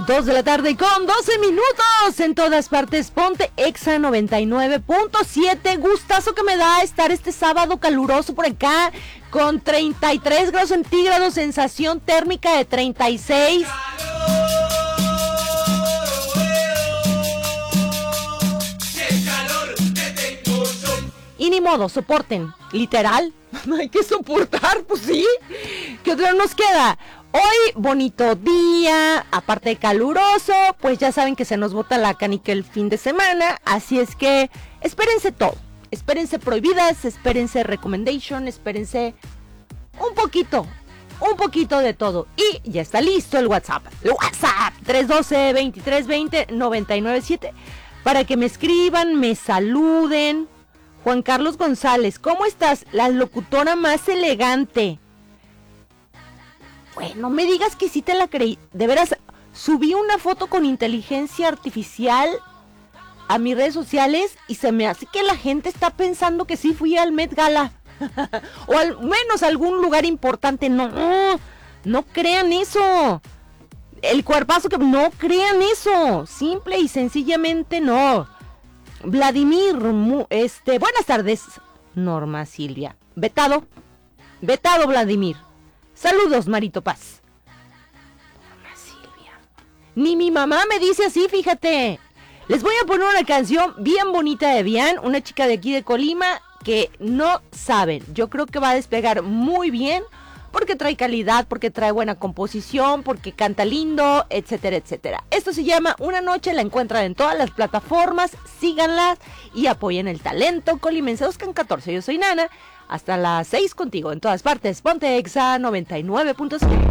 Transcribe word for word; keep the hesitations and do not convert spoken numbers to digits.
Dos de la tarde con doce minutos en todas partes. Ponte Exa noventa y nueve punto siete. Gustazo que me da estar este sábado caluroso por acá con treinta y tres grados centígrados, sensación térmica de treinta y seis. Y ni modo, soporten, literal. Hay que soportar, pues sí. ¿Qué otro nos queda? Hoy, bonito día, aparte de caluroso, pues ya saben que se nos bota la canica el fin de semana, así es que espérense todo, espérense prohibidas, espérense recommendation, espérense un poquito, un poquito de todo. Y ya está listo el WhatsApp, el WhatsApp, tres uno dos, veintitrés veinte, noventa y nueve siete, para que me escriban, me saluden. Juan Carlos González, ¿cómo estás? La locutora más elegante. Bueno, no me digas que sí te la creí. De veras, subí una foto con inteligencia artificial a mis redes sociales y se me hace que la gente está pensando que sí fui al Met Gala. O al menos a algún lugar importante. No, no crean eso. El cuerpazo que... No crean eso. Simple y sencillamente no. Vladimir, este, buenas tardes. Norma Silvia. Vetado. Vetado, Vladimir. Saludos, Marito Paz. Norma Silvia. Ni mi mamá me dice así, fíjate. Les voy a poner una canción bien bonita de Bian, una chica de aquí de Colima que no saben. Yo creo que va a despegar muy bien porque trae calidad, porque trae buena composición, porque canta lindo, etcétera, etcétera. Esto se llama Una Noche, la encuentran en todas las plataformas, síganlas y apoyen el talento colimense. Buscan catorce, yo soy Nana. Hasta las seis contigo en todas partes. Ponte Exa noventa y nueve punto siete.